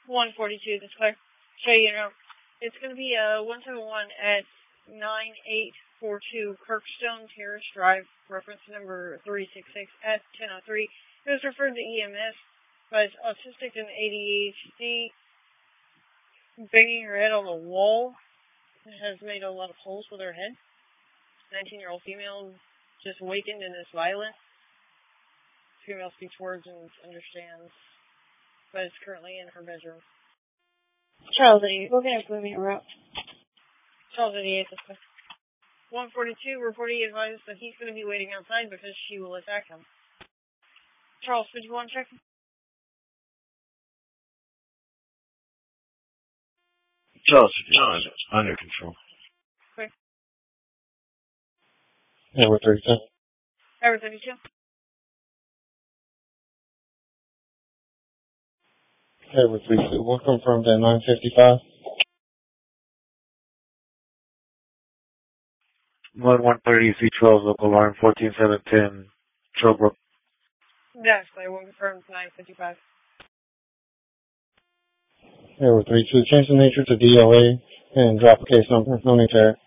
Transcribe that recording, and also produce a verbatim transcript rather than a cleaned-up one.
one forty-two, this Claire. So, you know, it's going to be a one seven one at nine eight four two Kirkstone Terrace Drive, reference number three six six S ten oh three. It was referred to E M S, but it's autistic and A D H D, banging her head on the wall. It has made a lot of holes with her head. nineteen-year-old female just awakened and is violent. Female speaks words and understands, but is currently in her bedroom. Charles eighty-eight, what can I put me around? Charles eighty-eight, this way. one forty-two, reporting advised that he's going to be waiting outside because she will attack him. Charles, did you want to check? Charles, John, under control. Okay. Number thirty-two. Number thirty-two. Number thirty-two. We'll confirm that nine fifty-five. one one thirty C twelve, local alarm fourteen seven ten, Trowbrook. That's clear. We'll confirm nine fifty-five. Number thirty-two. Change the nature to D L A and drop a case number. No need to